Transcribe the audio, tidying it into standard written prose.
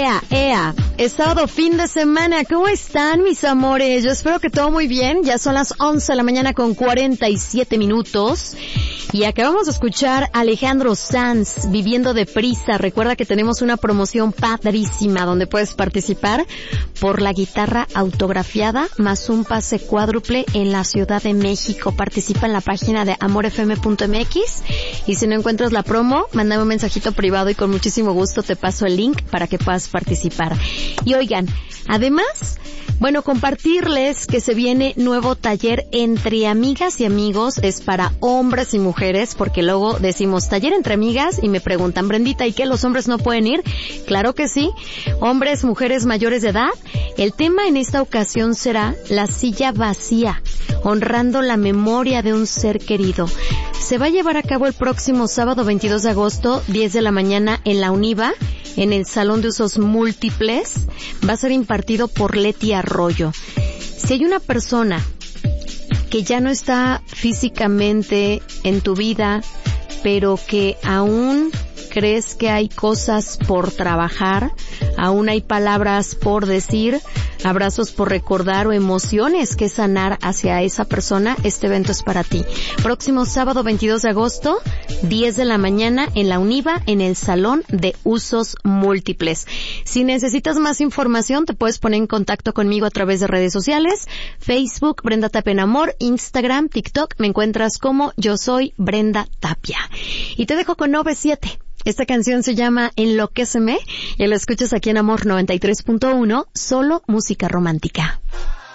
Es sábado, fin de semana. ¿Cómo están, mis amores? Yo espero que todo muy bien. Ya son las 11 de la mañana con 47 minutos. Y acabamos de escuchar a Alejandro Sanz, Viviendo Deprisa. Recuerda que tenemos una promoción padrísima donde puedes participar por la guitarra autografiada más un pase cuádruple en la Ciudad de México. Participa en la página de amorfm.mx y si no encuentras la promo, mándame un mensajito privado y con muchísimo gusto te paso el link para que puedas participar. Y oigan, además, bueno, compartirles que se viene nuevo taller entre amigas y amigos. Es para hombres y mujeres, porque luego decimos taller entre amigas y me preguntan, Brendita, ¿y qué, los hombres no pueden ir? Claro que sí. Hombres, mujeres mayores de edad. El tema en esta ocasión será la silla vacía, honrando la memoria de un ser querido. Se va a llevar a cabo el próximo sábado 22 de agosto, 10 de la mañana en la UNIVA, en el Salón de Usos Múltiples. Va a ser impartido por Leti Arroyo. Si hay una persona que ya no está físicamente en tu vida, pero que aún crees que hay cosas por trabajar, aún hay palabras por decir, abrazos por recordar o emociones que sanar hacia esa persona, este evento es para ti. Próximo sábado 22 de agosto, 10 de la mañana en la UNIVA, en el Salón de Usos Múltiples. Si necesitas más información, te puedes poner en contacto conmigo a través de redes sociales, Facebook, Brenda Tapia en Amor, Instagram, TikTok, me encuentras como Yo Soy Brenda Tapia. Y te dejo con 9-7. Esta canción se llama Enloquéceme y la escuchas aquí en Amor 93.1, solo música romántica.